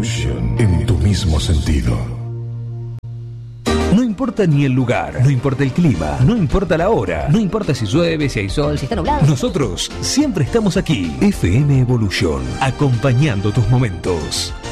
Evolution, en tu mismo sentido. No importa ni el lugar, no importa el clima, no importa la hora, no importa si llueve, si hay sol, si está nublado. Nosotros siempre estamos aquí. FM Evolution, acompañando tus momentos.